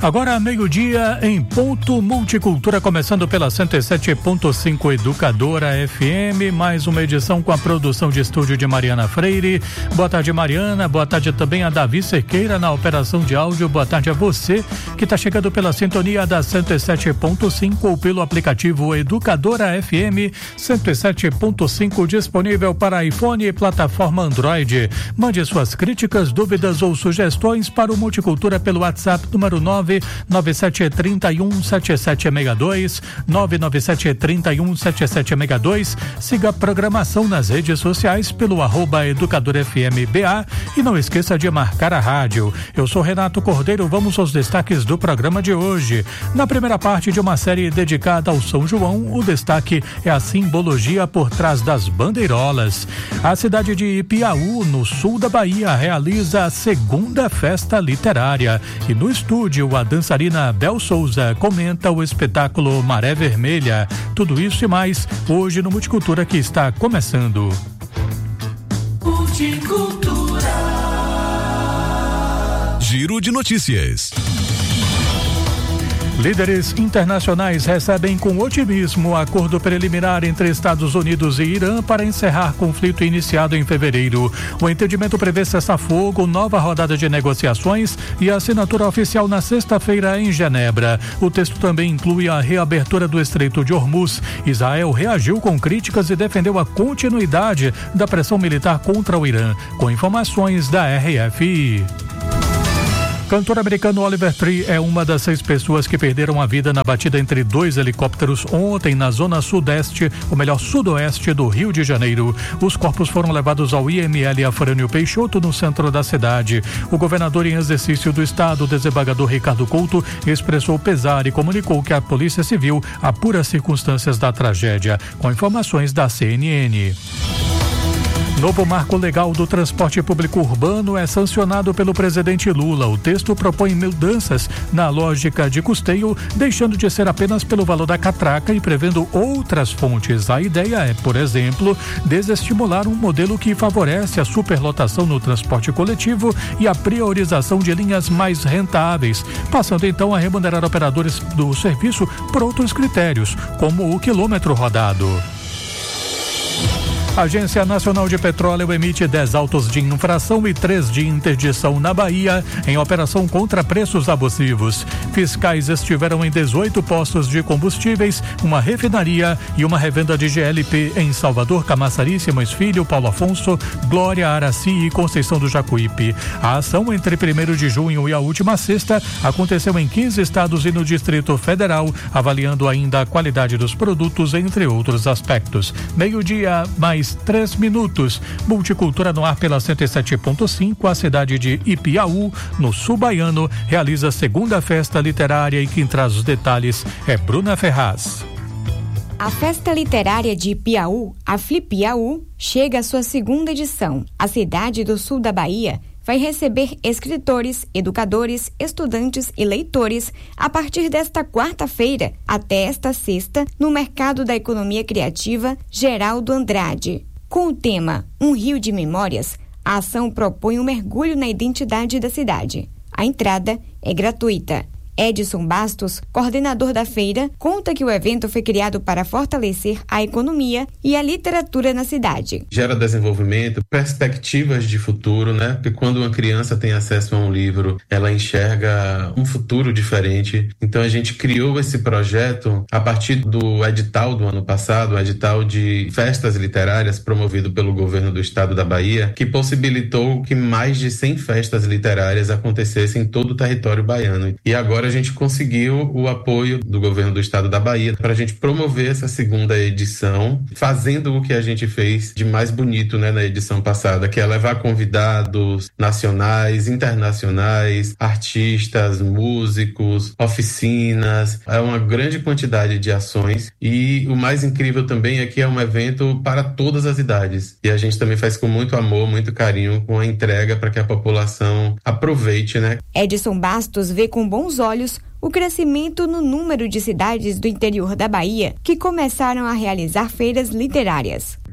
Agora meio-dia em ponto, Multicultura começando pela 107.5 Educadora FM, mais uma edição com a produção de estúdio de Mariana Freire. Boa tarde, Mariana. Boa tarde também a Davi Cerqueira na operação de áudio. Boa tarde a você que está chegando pela sintonia da 107.5 ou pelo aplicativo Educadora FM 107.5, disponível para iPhone e plataforma Android. Mande suas críticas, dúvidas ou sugestões para o Multicultura pelo WhatsApp número 997317762, 997317762. Siga a programação nas redes sociais pelo @EducadorFMBA e não esqueça de marcar a rádio. Eu sou Renato Cordeiro, vamos aos destaques do programa de hoje. Na primeira parte de uma série dedicada ao São João, o destaque é a simbologia por trás das bandeirolas. A cidade de Ipiaú, no sul da Bahia, realiza a segunda festa literária. E no estúdio, a dançarina Bel Souza comenta o espetáculo Maré Vermelha. Tudo isso e mais hoje no Multicultura, que está começando. Multicultura. Giro de notícias. Líderes internacionais recebem com otimismo acordo preliminar entre Estados Unidos e Irã para encerrar conflito iniciado em fevereiro. O entendimento prevê cessar-fogo, nova rodada de negociações e assinatura oficial na sexta-feira em Genebra. O texto também inclui a reabertura do Estreito de Hormuz. Israel reagiu com críticas e defendeu a continuidade da pressão militar contra o Irã. Com informações da RFI. Cantor americano Oliver Tree é uma das 6 pessoas que perderam a vida na batida entre 2 helicópteros ontem na zona sudoeste do Rio de Janeiro. Os corpos foram levados ao IML Afrânio Peixoto, no centro da cidade. O governador em exercício do estado, o desembargador Ricardo Couto, expressou pesar e comunicou que a Polícia Civil apura as circunstâncias da tragédia. Com informações da CNN. Novo marco legal do transporte público urbano é sancionado pelo presidente Lula. O texto propõe mudanças na lógica de custeio, deixando de ser apenas pelo valor da catraca e prevendo outras fontes. A ideia é, por exemplo, desestimular um modelo que favorece a superlotação no transporte coletivo e a priorização de linhas mais rentáveis, passando então a remunerar operadores do serviço por outros critérios, como o quilômetro rodado. A Agência Nacional de Petróleo emite 10 autos de infração e 3 de interdição na Bahia, em operação contra preços abusivos. Fiscais estiveram em 18 postos de combustíveis, uma refinaria e uma revenda de GLP em Salvador, Camaçari, Simões Filho, Paulo Afonso, Glória, Araci e Conceição do Jacuípe. A ação entre 1º de junho e a última sexta aconteceu em 15 estados e no Distrito Federal, avaliando ainda a qualidade dos produtos, entre outros aspectos. Meio-dia, mais 3 minutos. Multicultura no ar pela 107.5. A cidade de Ipiaú, no sul baiano, realiza a segunda festa literária e quem traz os detalhes é Bruna Ferraz. A Festa Literária de Ipiaú, a Flipiaú, chega à sua segunda edição. A cidade do sul da Bahia vai receber escritores, educadores, estudantes e leitores a partir desta quarta-feira até esta sexta no Mercado da Economia Criativa Geraldo Andrade. Com o tema Um Rio de Memórias, a ação propõe um mergulho na identidade da cidade. A entrada é gratuita. Edson Bastos, coordenador da feira, conta que o evento foi criado para fortalecer a economia e a literatura na cidade. Gera desenvolvimento, perspectivas de futuro, né? Porque quando uma criança tem acesso a um livro, ela enxerga um futuro diferente. Então a gente criou esse projeto a partir do edital do ano passado, o edital de festas literárias promovido pelo governo do estado da Bahia, que possibilitou que mais de 100 festas literárias acontecessem em todo o território baiano. E agora a gente conseguiu o apoio do governo do estado da Bahia para a gente promover essa segunda edição, fazendo o que a gente fez de mais bonito, né, na edição passada, que é levar convidados nacionais, internacionais, artistas, músicos, oficinas. É uma grande quantidade de ações e o mais incrível também é que é um evento para todas as idades. E a gente também faz com muito amor, muito carinho, com a entrega para que a população aproveite, né? Edson Bastos vê com bons olhos o crescimento no número de cidades do interior da Bahia que começaram a realizar feiras literárias.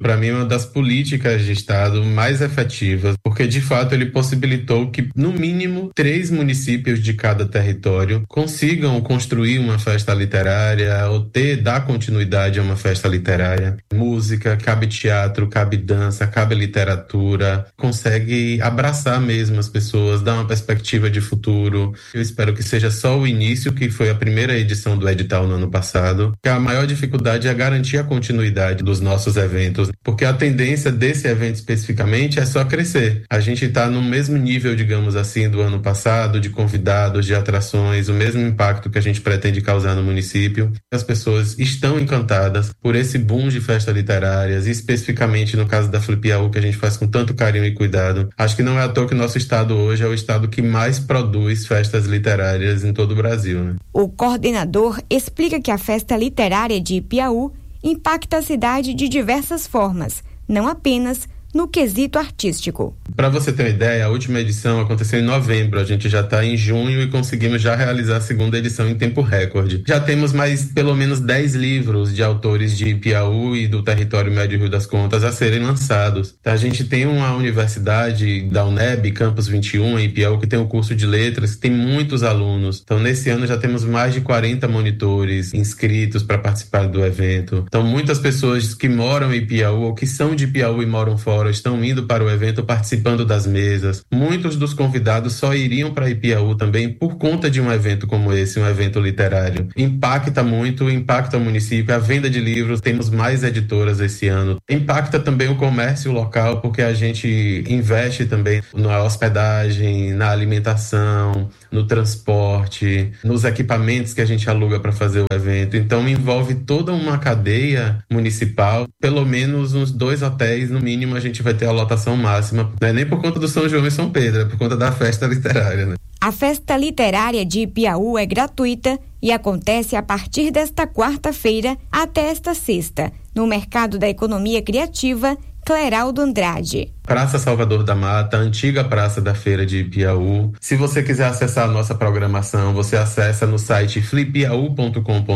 para mim, é uma das políticas de Estado mais efetivas, porque de fato ele possibilitou que, no mínimo, 3 municípios de cada território consigam construir uma festa literária ou dar continuidade a uma festa literária. Música, cabe teatro, cabe dança, cabe literatura, consegue abraçar mesmo as pessoas, dar uma perspectiva de futuro. Eu espero que seja só o início, que foi a primeira edição do edital no ano passado, que a maior dificuldade é garantir a continuidade dos nossos eventos, porque a tendência desse evento especificamente é só crescer. A gente está no mesmo nível, digamos assim, do ano passado, de convidados, de atrações, o mesmo impacto que a gente pretende causar no município. As pessoas estão encantadas por esse boom de festas literárias, e especificamente no caso da FliPiaú, que a gente faz com tanto carinho e cuidado. Acho que não é à toa que o nosso estado hoje é o estado que mais produz festas literárias em todo o Brasil, né? O coordenador explica que a Festa Literária de Piauí impacta a cidade de diversas formas, não apenas no quesito artístico. Para você ter uma ideia, a última edição aconteceu em novembro, a gente já está em junho e conseguimos já realizar a segunda edição em tempo recorde. Já temos mais pelo menos 10 livros de autores de Piauí e do território médio Rio das Contas a serem lançados. A gente tem uma universidade da UNEB, Campus 21, em Piauí, que tem um curso de letras, que tem muitos alunos. Então, nesse ano já temos mais de 40 monitores inscritos para participar do evento. Então, muitas pessoas que moram em Piauí ou que são de Piauí e moram fora estão indo para o evento, participando das mesas. Muitos dos convidados só iriam para Ipiaú também por conta de um evento como esse, um evento literário. Impacta muito, impacta o município, a venda de livros, temos mais editoras esse ano. Impacta também o comércio local, porque a gente investe também na hospedagem, na alimentação, no transporte, nos equipamentos que a gente aluga para fazer o evento. Então envolve toda uma cadeia municipal, pelo menos uns 2 hotéis, no mínimo, a gente vai ter a lotação máxima. Não é nem por conta do São João e São Pedro, é por conta da festa literária, né? A Festa Literária de Piauí é gratuita e acontece a partir desta quarta-feira até esta sexta, no Mercado da Economia Criativa Cleraldo Andrade. Praça Salvador da Mata, antiga Praça da Feira de Piauí. Se você quiser acessar a nossa programação, você acessa no site flipiaú.com.br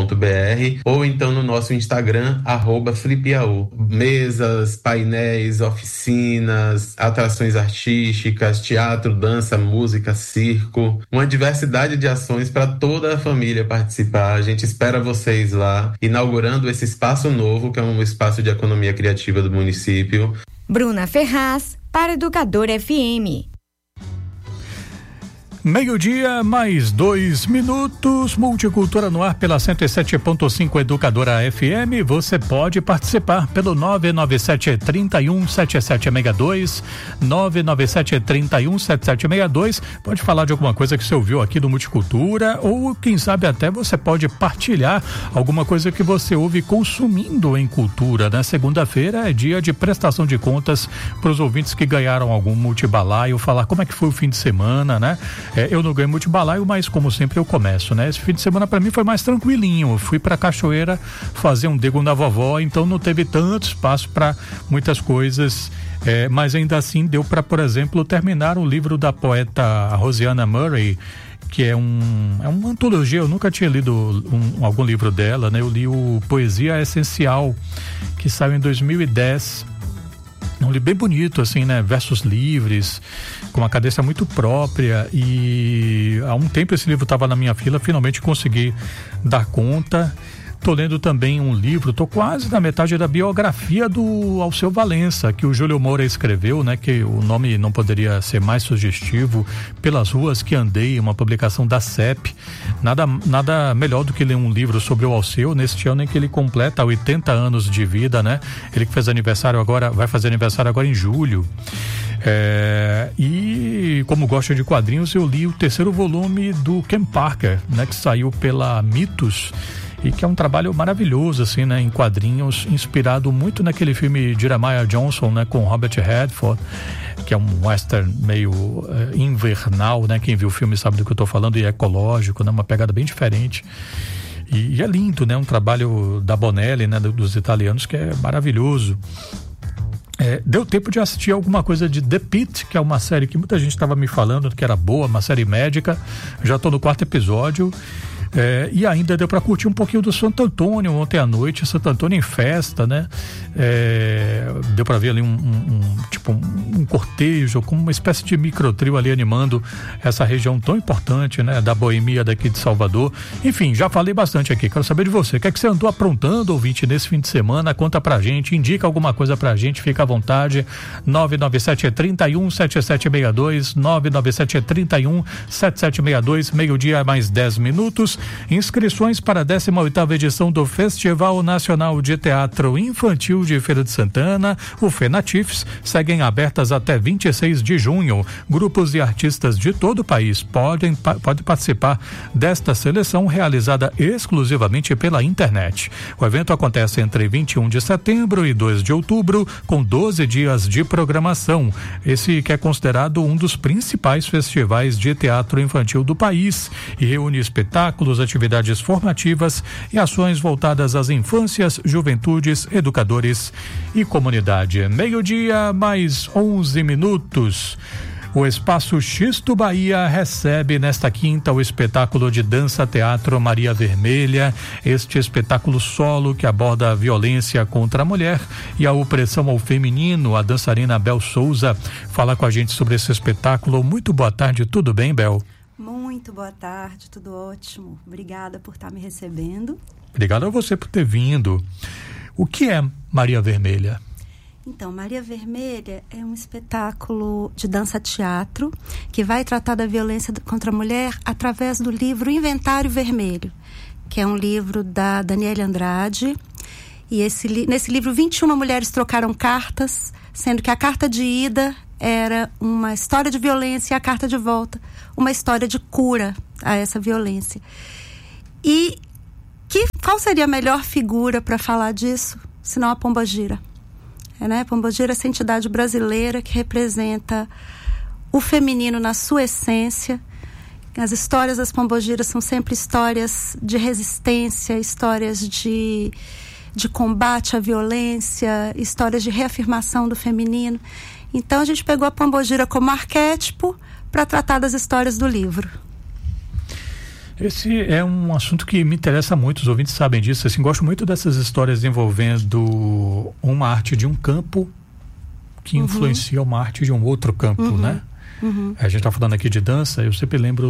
ou então no nosso Instagram, @flipiaú. Mesas, painéis, oficinas, atrações artísticas, teatro, dança, música, circo. Uma diversidade de ações para toda a família participar. A gente espera vocês lá, inaugurando esse espaço novo, que é um espaço de economia criativa do município. Bruna Ferraz, para Educador FM. 12:00 mais 2 minutos, Multicultura no ar pela 107.5 Educadora FM. Você pode participar pelo 997-317762, 997-317762. Pode falar de alguma coisa que você ouviu aqui do Multicultura, ou quem sabe até você pode partilhar alguma coisa que você ouve consumindo em cultura. Na segunda-feira é dia de prestação de contas para os ouvintes que ganharam algum multibalaio, falar como é que foi o fim de semana, né? Eu não ganhei multibalaio, mas como sempre eu começo, né? Esse fim de semana para mim foi mais tranquilinho. Eu fui pra cachoeira fazer um dego na vovó, então não teve tanto espaço para muitas coisas, mas ainda assim deu para, por exemplo, terminar o livro da poeta Rosiana Murray, que é uma antologia. Eu nunca tinha lido algum livro dela, né? Eu li o Poesia Essencial, que saiu em 2010. Um livro bem bonito, assim, né? Versos livres, com uma cadência muito própria, e há um tempo esse livro estava na minha fila, finalmente consegui dar conta. Tô lendo também um livro, tô quase na metade da biografia do Alceu Valença, que o Júlio Moura escreveu, né? Que o nome não poderia ser mais sugestivo, Pelas Ruas que Andei, uma publicação da CEP. Nada melhor do que ler um livro sobre o Alceu neste ano em que ele completa 80 anos de vida, né? Ele que fez aniversário agora, vai fazer aniversário agora em julho. E como gosto de quadrinhos, eu li o 3º volume do Ken Parker, né? Que saiu pela Mitos, e que é um trabalho maravilhoso, assim, né, em quadrinhos, inspirado muito naquele filme Jeremiah Johnson, né, com Robert Redford, que é um western meio invernal, né? Quem viu o filme sabe do que eu estou falando, e é ecológico, né? Uma pegada bem diferente. E é lindo, né? Um trabalho da Bonelli, né? Dos italianos, que é maravilhoso. Deu tempo de assistir alguma coisa de The Pitt, que é uma série que muita gente estava me falando que era boa, uma série médica. Já estou no 4º episódio. E ainda deu para curtir um pouquinho do Santo Antônio ontem à noite, Santo Antônio em festa, né? Deu para ver ali um cortejo, como uma espécie de microtrio ali animando essa região tão importante, né? Da boemia daqui de Salvador. Enfim, já falei bastante aqui, quero saber de você, o que é que você andou aprontando, ouvinte, nesse fim de semana? Conta pra gente, indica alguma coisa pra gente, fica à vontade. 997-31-7762, 997-31-7762, meio-dia mais 10 minutos. Inscrições para a 18ª edição do Festival Nacional de Teatro Infantil de Feira de Santana, o FENATIFES, seguem abertas até 26 de junho. Grupos e artistas de todo o país podem participar desta seleção realizada exclusivamente pela internet. O evento acontece entre 21 de setembro e 2 de outubro, com 12 dias de programação. Esse que é considerado um dos principais festivais de teatro infantil do país e reúne espetáculos, atividades formativas e ações voltadas às infâncias, juventudes, educadores e comunidade. Meio-dia mais 11 minutos. O Espaço Xisto Bahia recebe nesta quinta o espetáculo de dança-teatro Maria Vermelha. Este espetáculo solo que aborda a violência contra a mulher e a opressão ao feminino. A dançarina Bel Souza fala com a gente sobre esse espetáculo. Muito boa tarde, tudo bem, Bel? Muito boa tarde, tudo ótimo. Obrigada por estar me recebendo. Obrigado a você por ter vindo. O que é Maria Vermelha? Então, Maria Vermelha é um espetáculo de dança-teatro que vai tratar da violência contra a mulher através do livro Inventário Vermelho, que é um livro da Daniele Andrade. E nesse livro, 21 mulheres trocaram cartas, sendo que a carta de ida era uma história de violência e a carta de volta uma história de cura a essa violência. E qual seria a melhor figura para falar disso, senão a Pombagira? Pombagira é essa entidade brasileira que representa o feminino na sua essência. As histórias das Pombagiras são sempre histórias de resistência, histórias de combate à violência, histórias de reafirmação do feminino. Então a gente pegou a Pombagira como arquétipo para tratar das histórias do livro. Esse é um assunto que me interessa muito, os ouvintes sabem disso. Assim, gosto muito dessas histórias envolvendo uma arte de um campo que influencia uma arte de um outro campo, né? A gente está falando aqui de dança, eu sempre lembro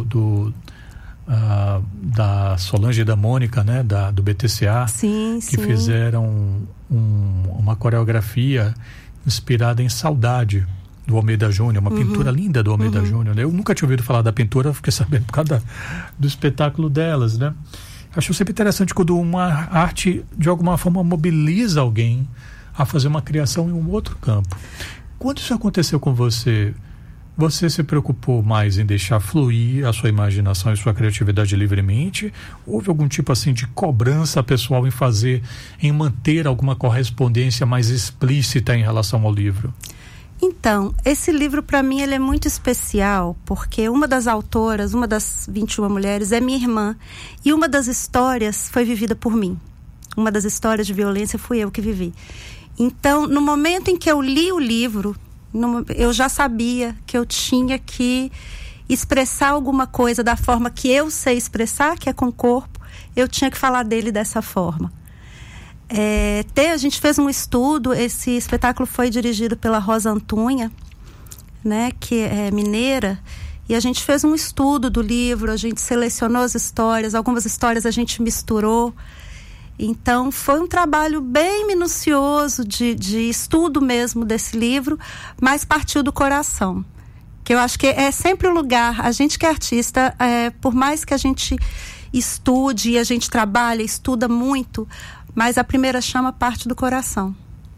da Solange e da Mônica, né? Do BTCA, que fizeram uma coreografia inspirada em Saudade, do Almeida Júnior, uma pintura linda do Almeida Júnior, né? Eu nunca tinha ouvido falar da pintura, fiquei sabendo por causa do espetáculo delas, né? Acho sempre interessante quando uma arte, de alguma forma, mobiliza alguém a fazer uma criação em um outro campo. Quando isso aconteceu com você, você se preocupou mais em deixar fluir a sua imaginação e sua criatividade livremente? Houve algum tipo assim de cobrança pessoal em manter alguma correspondência mais explícita em relação ao livro? Então, esse livro para mim ele é muito especial porque uma das autoras, uma das 21 mulheres é minha irmã e uma das histórias foi vivida por mim. Uma das histórias de violência fui eu que vivi. Então, no momento em que eu li o livro, eu já sabia que eu tinha que expressar alguma coisa da forma que eu sei expressar, que é com o corpo, eu tinha que falar dele dessa forma. A gente fez um estudo, esse espetáculo foi dirigido pela Rosa Antunha, né, que é mineira, e a gente fez um estudo do livro, a gente selecionou as histórias, algumas histórias a gente misturou. Então foi um trabalho bem minucioso de estudo mesmo desse livro, mas partiu do coração, que eu acho que é sempre o lugar, a gente que é artista, por mais que a gente estude, a gente trabalha, estuda muito, mas a primeira chama parte do coração.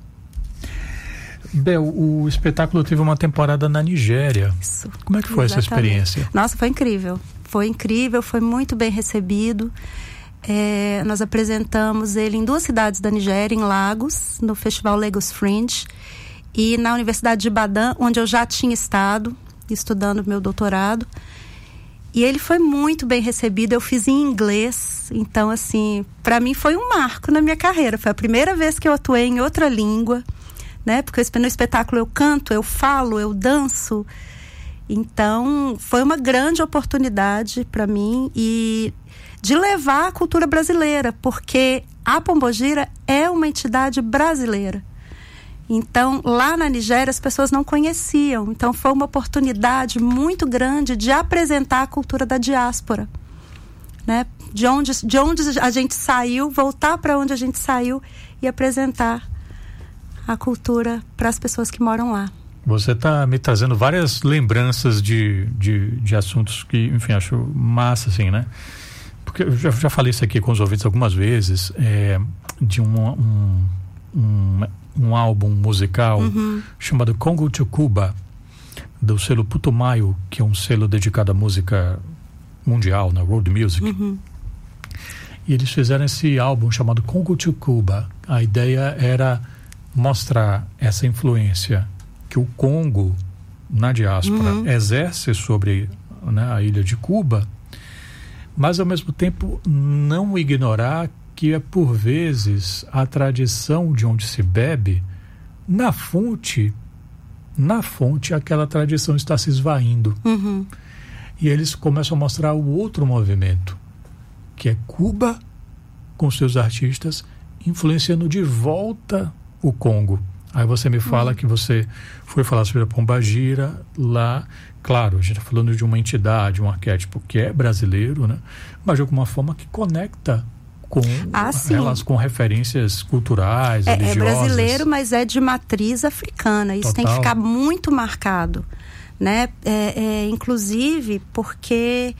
Bel, o espetáculo teve uma temporada na Nigéria. Isso. Como é que foi essa experiência? Nossa, foi incrível, foi muito bem recebido. Nós apresentamos ele em 2 cidades da Nigéria, em Lagos, no Festival Lagos Fringe, e na Universidade de Ibadan, onde eu já tinha estado, estudando meu doutorado. E ele foi muito bem recebido, eu fiz em inglês, então assim, para mim foi um marco na minha carreira, foi a primeira vez que eu atuei em outra língua, né? Porque no espetáculo eu canto, eu falo, eu danço, Então, foi uma grande oportunidade para mim e de levar a cultura brasileira, porque a Pombogira é uma entidade brasileira. Então, lá na Nigéria, as pessoas não conheciam. Então, foi uma oportunidade muito grande de apresentar a cultura da diáspora, né? De onde a gente saiu, voltar para onde a gente saiu e apresentar a cultura para as pessoas que moram lá. Você está me trazendo várias lembranças de assuntos que, enfim, acho massa, assim, né? Porque eu já falei isso aqui com os ouvintes algumas vezes, de um álbum musical chamado Congo to Cuba, do selo Putumayo, que é um selo dedicado à música mundial, na World Music. E eles fizeram esse álbum chamado Congo to Cuba. A ideia era mostrar essa influência que o Congo, na diáspora, exerce sobre, né, a ilha de Cuba, mas ao mesmo tempo não ignorar que é por vezes a tradição de onde se bebe, na fonte aquela tradição está se esvaindo. E eles começam a mostrar o outro movimento, que é Cuba com seus artistas influenciando de volta o Congo. Aí você me fala que você foi falar sobre a Pombagira lá. Claro, a gente está falando de uma entidade, um arquétipo que é brasileiro, né? Mas de alguma forma que conecta com elas, com referências culturais, religiosas. É brasileiro, mas é de matriz africana. Isso tem que ficar muito marcado, né? Inclusive porque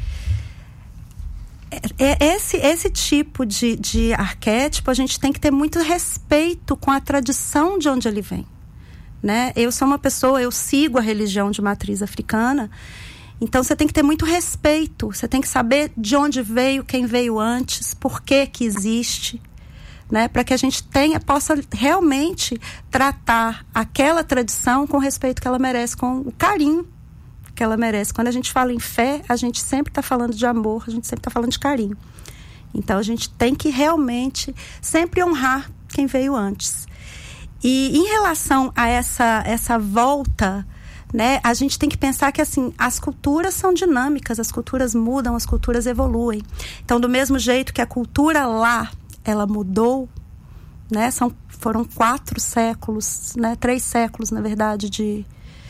esse tipo de arquétipo, a gente tem que ter muito respeito com a tradição de onde ele vem, né? Eu sou uma pessoa, eu sigo a religião de matriz africana, então você tem que ter muito respeito, você tem que saber de onde veio, quem veio antes, por que existe, né? Para que a gente possa realmente tratar aquela tradição com o respeito que ela merece, com o carinho que ela merece. Quando a gente fala em fé, a gente sempre está falando de amor, a gente sempre está falando de carinho. Então a gente tem que realmente sempre honrar quem veio antes. E em relação a essa volta, né, a gente tem que pensar que assim, as culturas são dinâmicas, as culturas mudam, as culturas evoluem. Então, do mesmo jeito que a cultura lá, ela mudou, né, foram 4 séculos, né, 3 séculos, na verdade, de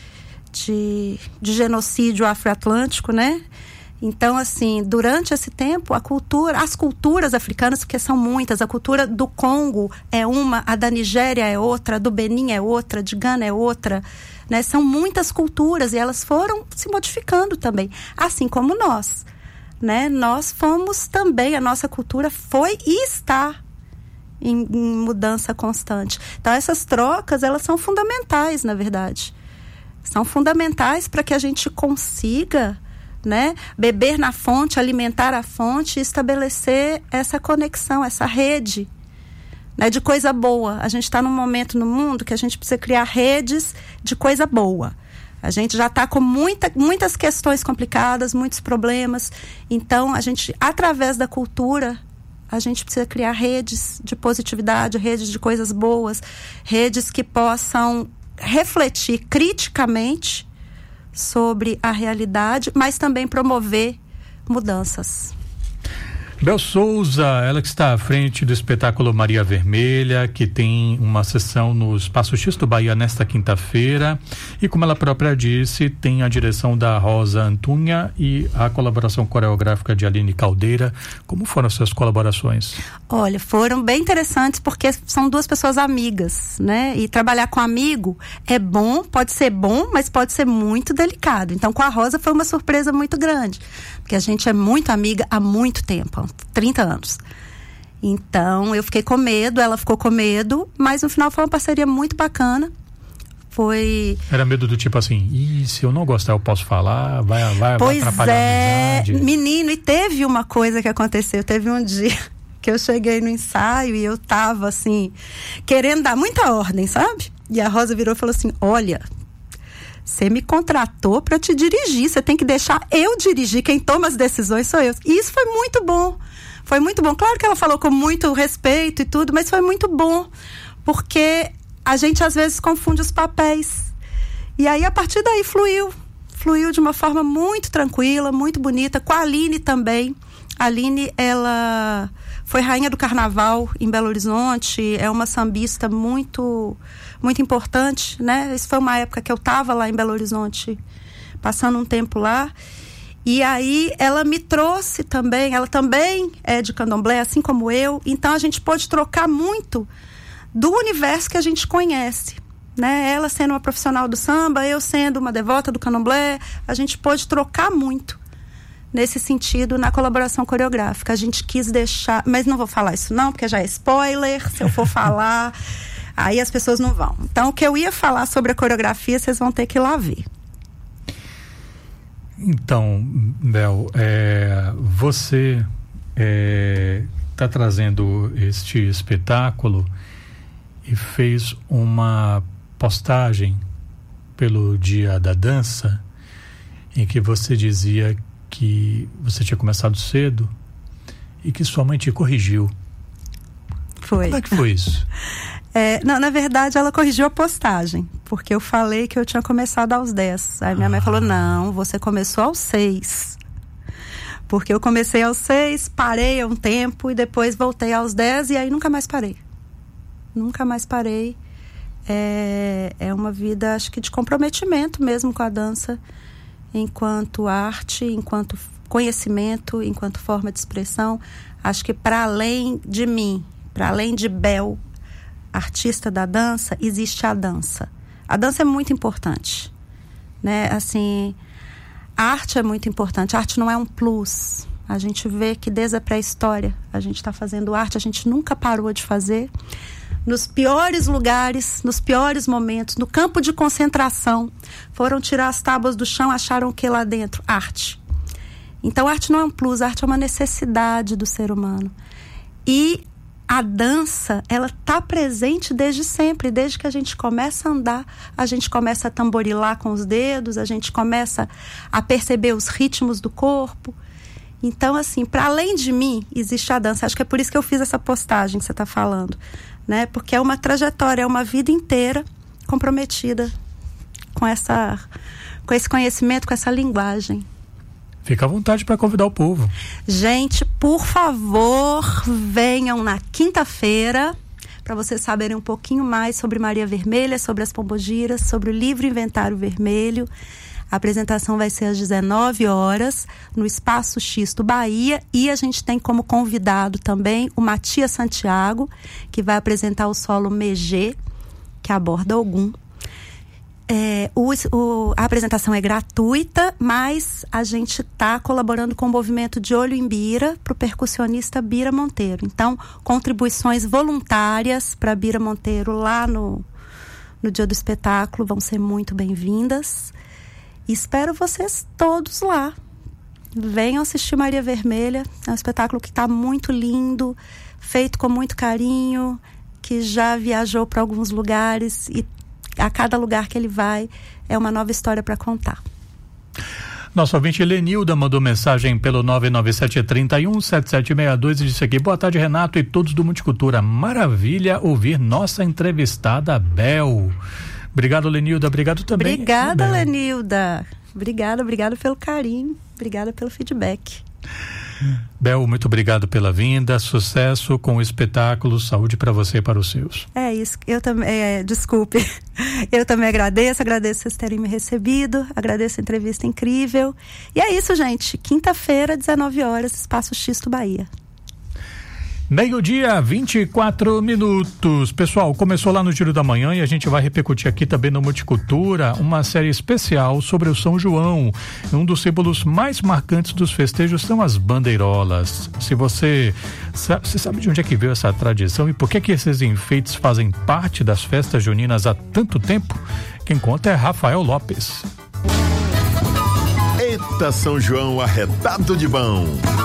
genocídio afroatlântico, né? Então, assim, durante esse tempo, as culturas africanas, porque são muitas, a cultura do Congo é uma, a da Nigéria é outra, a do Benin é outra, de Gana é outra, né? São muitas culturas e elas foram se modificando também, assim como nós, né? Nós fomos também, a nossa cultura foi e está em mudança constante. Então, essas trocas, elas são fundamentais, na verdade. São fundamentais para que a gente consiga, né, beber na fonte, alimentar a fonte e estabelecer essa conexão, essa rede, né, de coisa boa. A gente está num momento no mundo que a gente precisa criar redes de coisa boa. A gente já está com muitas questões complicadas, muitos problemas. Então, a gente, através da cultura, a gente precisa criar redes de positividade, redes de coisas boas, redes que possam refletir criticamente sobre a realidade, mas também promover mudanças. Bel Souza, ela que está à frente do espetáculo Maria Vermelha, que tem uma sessão no Espaço X do Bahia nesta quinta-feira, e como ela própria disse, tem a direção da Rosa Antunha e a colaboração coreográfica de Aline Caldeira. Como foram as suas colaborações? Olha, foram bem interessantes porque são 2 pessoas amigas, né? E trabalhar com amigo é bom, pode ser bom, mas pode ser muito delicado. Então, com a Rosa foi uma surpresa muito grande, porque a gente é muito amiga há muito tempo, 30 anos. Então, eu fiquei com medo, ela ficou com medo, mas no final foi uma parceria muito bacana. Era medo do tipo assim, se eu não gostar eu posso falar, vai atrapalhar a amizade. Menino, e teve uma coisa que aconteceu, teve um dia que eu cheguei no ensaio e eu tava assim, querendo dar muita ordem, sabe? E a Rosa virou e falou assim, olha, você me contratou para te dirigir, você tem que deixar eu dirigir, quem toma as decisões sou eu. E isso foi muito bom, claro que ela falou com muito respeito e tudo, mas foi muito bom, porque a gente às vezes confunde os papéis, e aí a partir daí fluiu fluiu de uma forma muito tranquila, muito bonita, com a Aline também. A Aline, ela foi rainha do carnaval em Belo Horizonte, é uma sambista muito, muito importante, né? Isso foi uma época que eu estava lá em Belo Horizonte, passando um tempo lá. E aí ela me trouxe também, ela também é de candomblé, assim como eu. Então a gente pôde trocar muito do universo que a gente conhece, né? Ela sendo uma profissional do samba, eu sendo uma devota do candomblé, a gente pôde trocar muito nesse sentido na colaboração coreográfica. A gente quis deixar, mas não vou falar isso não, porque já é spoiler, se eu for falar, aí as pessoas não vão. Então o que eu ia falar sobre a coreografia, vocês vão ter que ir lá ver. Então, Bel, você está trazendo este espetáculo e fez uma postagem pelo Dia da Dança em que você dizia que você tinha começado cedo e que sua mãe te corrigiu. Foi. Como é que foi isso? Não, na verdade ela corrigiu a postagem, porque eu falei que eu tinha começado aos 10. Aí minha mãe falou, não, você começou aos 6. Porque eu comecei aos 6, parei um tempo e depois voltei aos 10 e aí nunca mais parei. Nunca mais parei. É uma vida, acho que de comprometimento mesmo com a dança, enquanto arte, enquanto conhecimento, enquanto forma de expressão. Acho que para além de mim, para além de Bel, artista da dança, existe a dança. A dança é muito importante, né? Assim, a arte é muito importante. A arte não é um plus. A gente vê que desde a pré-história a gente está fazendo arte, a gente nunca parou de fazer. Nos piores lugares, nos piores momentos, no campo de concentração, foram tirar as tábuas do chão, acharam o que lá dentro? Arte. Então, a arte não é um plus, a arte é uma necessidade do ser humano. E a dança, ela está presente desde sempre, desde que a gente começa a andar, a gente começa a tamborilar com os dedos, a gente começa a perceber os ritmos do corpo. Então, assim, para além de mim, existe a dança. Acho que é por isso que eu fiz essa postagem que você está falando, né? Porque é uma trajetória, é uma vida inteira comprometida com esse conhecimento, com essa linguagem. Fica à vontade para convidar o povo. Gente, por favor, venham na quinta-feira para vocês saberem um pouquinho mais sobre Maria Vermelha, sobre as pombogiras, sobre o livro Inventário Vermelho. A apresentação vai ser às 19 horas no Espaço Xisto Bahia, e a gente tem como convidado também o Matias Santiago, que vai apresentar o solo Megê, que aborda Ogum. A apresentação é gratuita, mas a gente está colaborando com o movimento de Olho em Bira para o percussionista Bira Monteiro. Então, contribuições voluntárias para Bira Monteiro lá no dia do espetáculo vão ser muito bem-vindas. Espero vocês todos lá. Venham assistir Maria Vermelha. É um espetáculo que está muito lindo, feito com muito carinho, que já viajou para alguns lugares e a cada lugar que ele vai é uma nova história para contar. Nosso ouvinte Lenilda mandou mensagem pelo 997317762 e disse aqui: boa tarde, Renato e todos do Multicultura. Maravilha ouvir nossa entrevistada Bel. Obrigado, Lenilda. Obrigado também. Obrigada, Bel. Lenilda. Obrigada pelo carinho. Obrigada pelo feedback. Bel, muito obrigado pela vinda, sucesso com o espetáculo, saúde para você e para os seus. É isso, eu também, desculpe, eu também agradeço vocês terem me recebido, agradeço a entrevista incrível, e é isso, gente, quinta-feira, 19 horas, Espaço Xisto Bahia. 12:24. Pessoal, começou lá no Giro da Manhã e a gente vai repercutir aqui também no Multicultura uma série especial sobre o São João. Um dos símbolos mais marcantes dos festejos são as bandeirolas. Se você sabe de onde é que veio essa tradição e por que esses enfeites fazem parte das festas juninas há tanto tempo? Quem conta é Rafael Lopes. Eita, São João arretado de bom.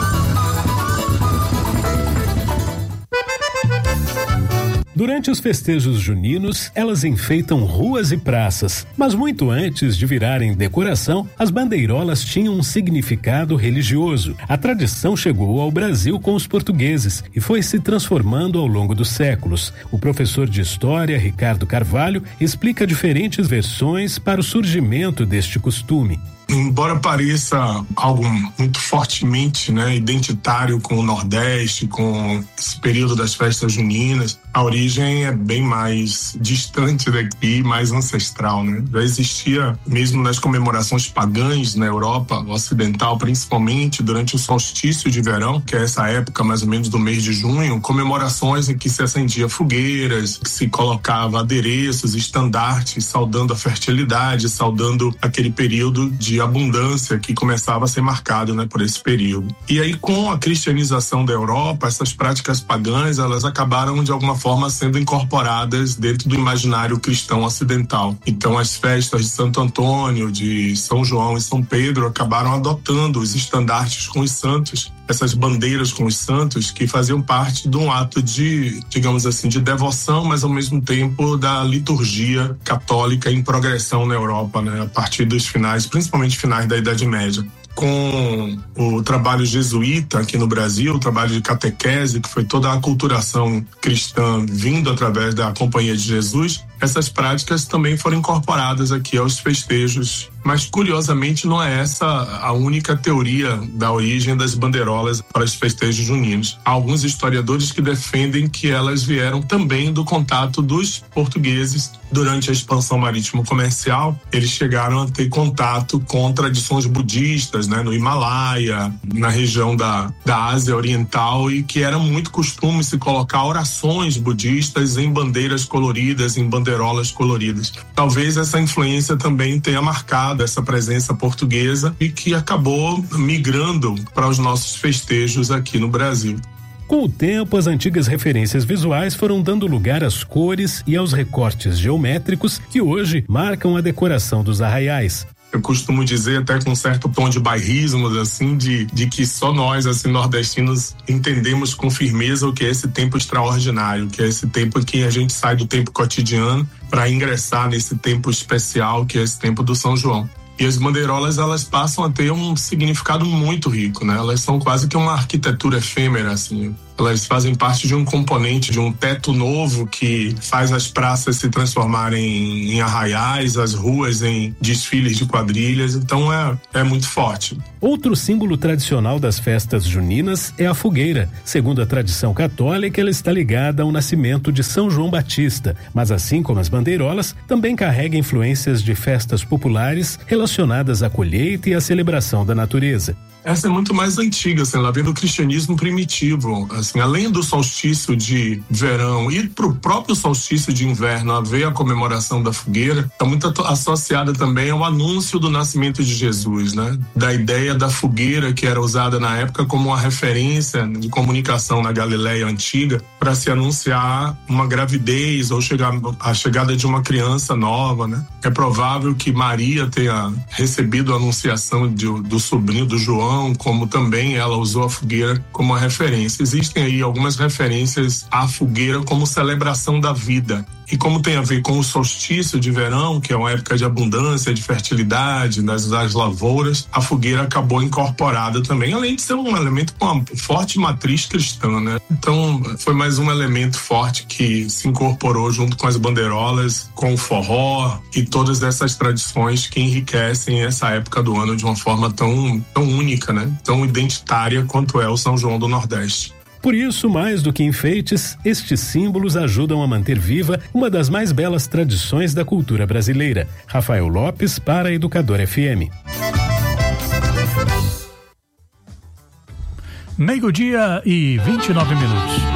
Durante os festejos juninos, elas enfeitam ruas e praças, mas muito antes de virarem decoração, as bandeirolas tinham um significado religioso. A tradição chegou ao Brasil com os portugueses e foi se transformando ao longo dos séculos. O professor de História, Ricardo Carvalho, explica diferentes versões para o surgimento deste costume. embora pareça algo muito fortemente, né, identitário com o Nordeste, com esse período das festas juninas, a origem é bem mais distante daqui, mais ancestral, né? Já existia, mesmo nas comemorações pagãs na Europa Ocidental, principalmente durante o solstício de verão, que é essa época mais ou menos do mês de junho, comemorações em que se acendia fogueiras, que se colocava adereços, estandartes, saudando a fertilidade, saudando aquele período de abundância que começava a ser marcado, né, por esse período. E aí, com a cristianização da Europa, essas práticas pagãs, elas acabaram de alguma forma sendo incorporadas dentro do imaginário cristão ocidental. Então, as festas de Santo Antônio, de São João e São Pedro acabaram adotando os estandartes com os santos, essas bandeiras com os santos, que faziam parte de um ato de, digamos assim, de devoção, mas ao mesmo tempo da liturgia católica em progressão na Europa, né, a partir dos finais, principalmente finais da Idade Média. Com o trabalho jesuíta aqui no Brasil, o trabalho de catequese, que foi toda a aculturação cristã vindo através da Companhia de Jesus, essas práticas também foram incorporadas aqui aos festejos. Mas, curiosamente, não é essa a única teoria da origem das bandeirolas para os festejos juninos. Há alguns historiadores que defendem que elas vieram também do contato dos portugueses durante a expansão marítimo-comercial. Eles chegaram a ter contato com tradições budistas, né, no Himalaia, na região da Ásia Oriental, e que era muito costume se colocar orações budistas em bandeiras coloridas, em bandeirolas coloridas. Talvez essa influência também tenha marcado essa presença portuguesa e que acabou migrando para os nossos festejos aqui no Brasil. Com o tempo, as antigas referências visuais foram dando lugar às cores e aos recortes geométricos que hoje marcam a decoração dos arraiais. Eu costumo dizer, até com um certo tom de bairrismo, assim, de que só nós, assim, nordestinos, entendemos com firmeza o que é esse tempo extraordinário, que é esse tempo que a gente sai do tempo cotidiano para ingressar nesse tempo especial, que é esse tempo do São João. E as bandeirolas, elas passam a ter um significado muito rico, né? Elas são quase que uma arquitetura efêmera, assim. Elas fazem parte de um componente, de um teto novo que faz as praças se transformarem em arraiais, as ruas em desfiles de quadrilhas. Então é muito forte. Outro símbolo tradicional das festas juninas é a fogueira. Segundo a tradição católica, ela está ligada ao nascimento de São João Batista, mas assim como as bandeirolas, também carrega influências de festas populares relacionadas à colheita e à celebração da natureza. Essa é muito mais antiga, assim, ela vem do cristianismo primitivo. Assim, além do solstício de verão e pro próprio solstício de inverno haver a comemoração da fogueira, está muito associada também ao anúncio do nascimento de Jesus, né? Da ideia da fogueira que era usada na época como uma referência de comunicação na Galileia antiga para se anunciar uma gravidez ou a chegada de uma criança nova, né? É provável que Maria tenha recebido a anunciação do sobrinho do João, como também ela usou a fogueira como uma referência. Existem aí algumas referências à fogueira como celebração da vida. E como tem a ver com o solstício de verão, que é uma época de abundância, de fertilidade, das lavouras, a fogueira acabou incorporada também, além de ser um elemento com uma forte matriz cristã, né? Então, foi mais um elemento forte que se incorporou junto com as bandeirolas, com o forró e todas essas tradições que enriquecem essa época do ano de uma forma tão única, né? Tão identitária quanto é o São João do Nordeste. Por isso, mais do que enfeites, estes símbolos ajudam a manter viva uma das mais belas tradições da cultura brasileira. Rafael Lopes para a Educador FM. Meio-dia e 29 minutos.